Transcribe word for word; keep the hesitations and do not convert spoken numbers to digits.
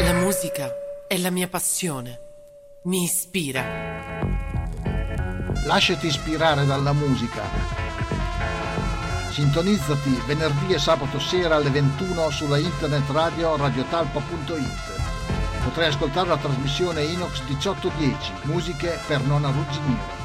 La musica è la mia passione. Mi ispira. Lasciati ispirare dalla musica. Sintonizzati venerdì e sabato sera alle ventuno sulla internet radio radiotalpa punto it. Potrai ascoltare la trasmissione Inox diciotto dieci, musiche per non arrugginire.